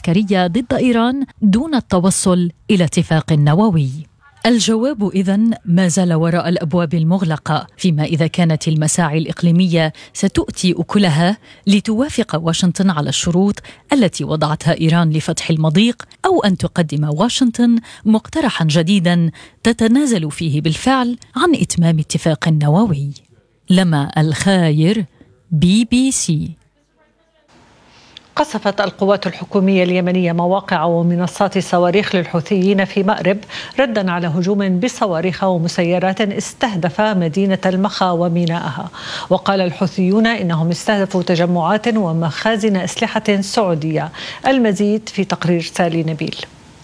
العسكرية ضد إيران دون التوصل إلى اتفاق نووي؟ الجواب إذن ما زال وراء الأبواب المغلقة، فيما إذا كانت المساعي الإقليمية ستؤتي أكلها لتوافق واشنطن على الشروط التي وضعتها إيران لفتح المضيق، أو أن تقدم واشنطن مقترحا جديدا تتنازل فيه بالفعل عن إتمام اتفاق نووي. لما الخاير، BBC. قصفت القوات الحكومية اليمنية مواقع ومنصات صواريخ للحوثيين في مأرب ردا على هجوم بصواريخ ومسيرات استهدف مدينة المخا وميناءها. وقال الحوثيون إنهم استهدفوا تجمعات ومخازن أسلحة سعودية. المزيد في تقرير سالي نبيل.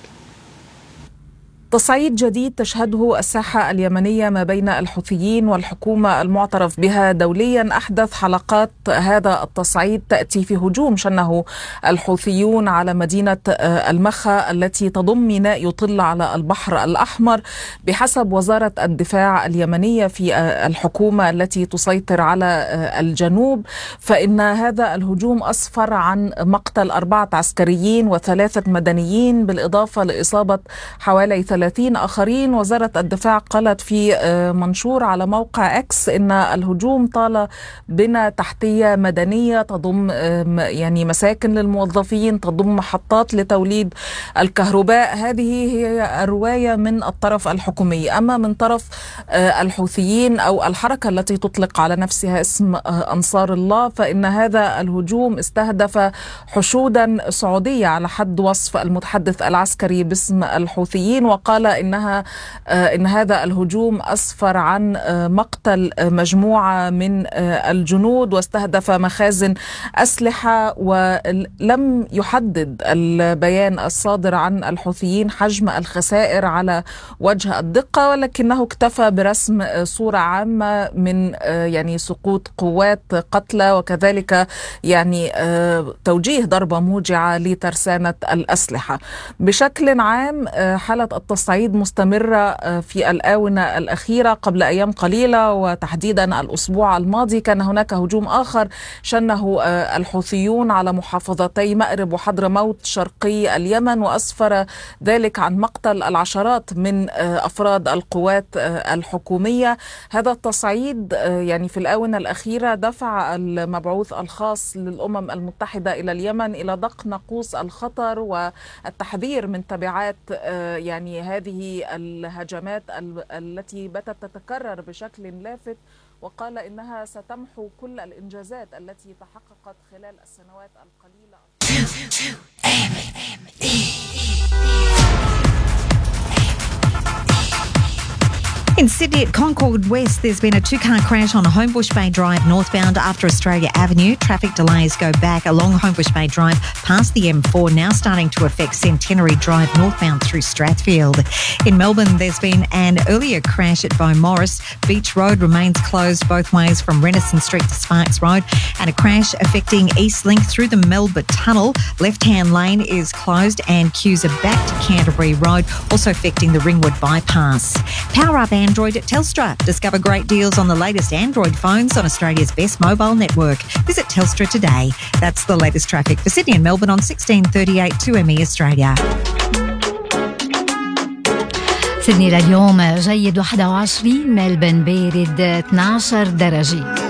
تصعيد جديد تشهده الساحة اليمنية ما بين الحوثيين والحكومة المعترف بها دوليا. أحدث حلقات هذا التصعيد تأتي في هجوم شنه الحوثيون على مدينة المخا التي تضم ميناء يطل على البحر الأحمر. بحسب وزارة الدفاع اليمنية في الحكومة التي تسيطر على الجنوب، فإن هذا الهجوم أسفر عن مقتل 4 عسكريين و3 مدنيين بالإضافة لإصابة حوالي 30 آخرين. وزارة الدفاع قالت في منشور على موقع إكس إن الهجوم طال بنى تحتية مدنية تضم يعني مساكن للموظفين، تضم محطات لتوليد الكهرباء. هذه هي الرواية من الطرف الحكومي. أما من طرف الحوثيين أو الحركة التي تطلق على نفسها اسم أنصار الله، فإن هذا الهجوم استهدف حشودا سعودية على حد وصف المتحدث العسكري باسم الحوثيين، وقال إن هذا الهجوم أسفر عن مقتل مجموعة من الجنود واستهدف مخازن أسلحة. ولم يحدد البيان الصادر عن الحوثيين حجم الخسائر على وجه الدقة، ولكنه اكتفى برسم صورة عامة من يعني سقوط قوات، قتلى، وكذلك يعني توجيه ضربة موجعة لترسانة الأسلحة. بشكل عام حالة التصعيد مستمرة في الآونة الأخيرة. قبل أيام قليلة وتحديدا الأسبوع الماضي كان هناك هجوم آخر شنه الحوثيون على محافظتي مأرب وحضرموت شرقي اليمن، وأسفر ذلك عن مقتل العشرات من أفراد القوات الحكومية. هذا التصعيد يعني في الآونة الأخيرة دفع المبعوث الخاص للأمم المتحدة إلى اليمن إلى دق ناقوس الخطر والتحذير من تبعات يعني هذه الهجمات التي باتت تتكرر بشكل لافت. وقال إنها ستمحو كل الإنجازات التي تحققت خلال السنوات القليلة. In Sydney at Concord West, there's been a 2-car crash on Homebush Bay Drive northbound after Australia Avenue. Traffic delays go back along Homebush Bay Drive past the M4, now starting to affect Centenary Drive northbound through Strathfield. In Melbourne, there's been an earlier crash at Beaumaris. Beach Road remains closed both ways from Renison Street to Sparks Road, and a crash affecting Eastlink through the Melbourne Tunnel. Left-hand lane is closed and queues are back to Canterbury Road, also affecting the Ringwood bypass. Power up Android at Telstra. Discover great deals on the latest Android phones on Australia's best mobile network. Visit Telstra today. That's the latest traffic for Sydney and Melbourne on 1638 2ME Australia. سيدني لليوم جيد 21، ملبن بارد 12 درجة.